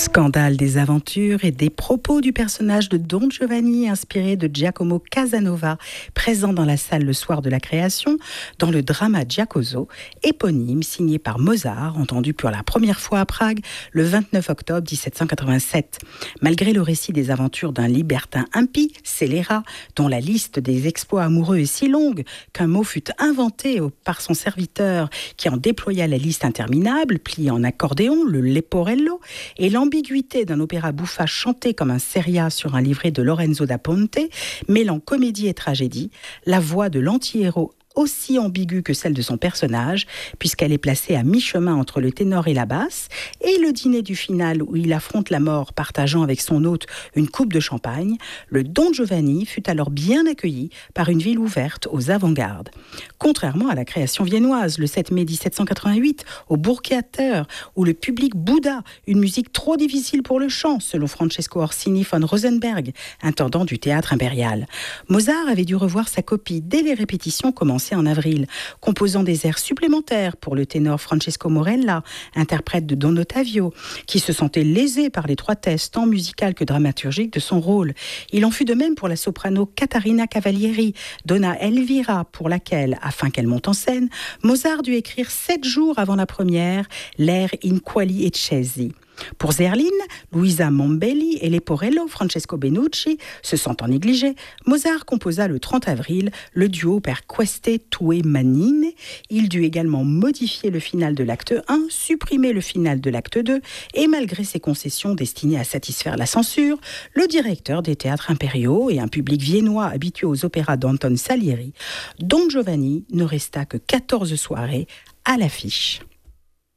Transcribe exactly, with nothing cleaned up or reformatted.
Scandale des aventures et des propos du personnage de Don Giovanni inspiré de Giacomo Casanova, présent dans la salle le soir de la création, dans le drama Giacoso, éponyme signé par Mozart, entendu pour la première fois à Prague le vingt-neuf octobre dix-sept cent quatre-vingt-sept. Malgré le récit des aventures d'un libertin impie, scélérat, dont la liste des exploits amoureux est si longue qu'un mot fut inventé par son serviteur qui en déploya la liste interminable, pliée en accordéon, le leporello, et l'ambiguïté d'un opéra bouffa chanté comme un seria sur un livret de Lorenzo da Ponte, mêlant comédie et tragédie, la voix de l'anti-héros aussi ambiguë que celle de son personnage, puisqu'elle est placée à mi-chemin entre le ténor et la basse, et le dîner du final où il affronte la mort partageant avec son hôte une coupe de champagne, le Don Giovanni fut alors bien accueilli par une ville ouverte aux avant-gardes. Contrairement à la création viennoise, le sept mai dix-sept cent quatre-vingt-huit, au Burgtheater, où le public bouda une musique trop difficile pour le chant, selon Francesco Orsini von Rosenberg, intendant du théâtre impérial. Mozart avait dû revoir sa copie dès les répétitions commencées en avril, composant des airs supplémentaires pour le ténor Francesco Morella, interprète de Don Ottavio, qui se sentait lésé par les trois tests tant musicales que dramaturgiques de son rôle. Il en fut de même pour la soprano Catarina Cavalieri, Donna Elvira, pour laquelle, afin qu'elle monte en scène, Mozart dut écrire sept jours avant la première l'air In quali eccesi. Pour Zerlin, Luisa Mombelli et Leporello, Francesco Benucci, se sentant négligés, Mozart composa le trente avril le duo per queste tue manine. Il dut également modifier le final de l'acte un, supprimer le final de l'acte deux, et malgré ses concessions destinées à satisfaire la censure, le directeur des théâtres impériaux et un public viennois habitué aux opéras d'Anton Salieri, Don Giovanni ne resta que quatorze soirées à l'affiche.